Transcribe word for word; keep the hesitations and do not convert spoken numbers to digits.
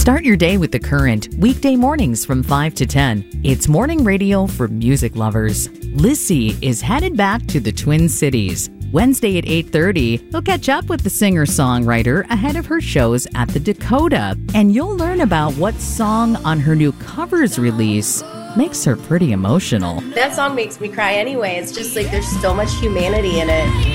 Start your day with The Current, weekday mornings from five to ten. It's morning radio for music lovers. Lissy is headed back to the Twin Cities. Wednesday at eight thirty, you'll catch up with the singer-songwriter ahead of her shows at the Dakota, and you'll learn about what song on her new covers release makes her pretty emotional. That song makes me cry anyway. It's just like there's so much humanity in it.